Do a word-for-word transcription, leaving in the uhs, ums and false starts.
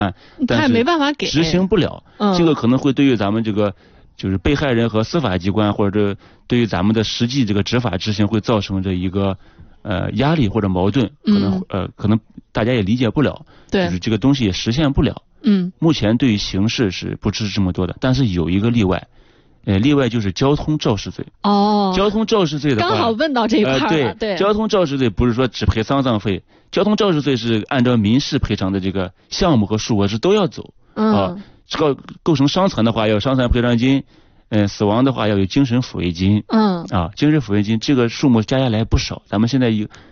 他也没办法给， 执行不了， 嗯、 这个可能会对于咱们这个就是被害人和司法机关或者对于咱们的实际这个执法执行会造成这一个呃压力或者矛盾，可能、嗯、呃可能大家也理解不了， 对， 就是这个东西也实现不了。 嗯， 目前对于刑事是不支持这么多的，但是有一个例外。呃，例外就是交通肇事罪。 哦， 交通肇事罪的话， 刚好问到这一块了、呃。 对， 对， 交通肇事罪不是说只赔丧葬费，交通肇事罪是按照民事赔偿的这个项目和数额是都要走。 嗯。 啊，这个构成伤残的话要伤残赔偿金，嗯、呃，死亡的话要有精神抚慰金。 嗯。 啊，精神抚慰金这个数目加下来不少，咱们现在有。